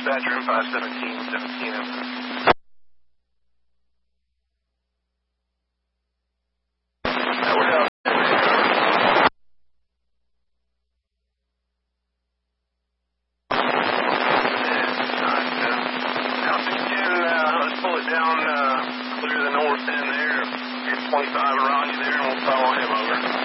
dispatcher M517, 17. Down clear the north end there. Here's 25 around you there, and we'll follow him over.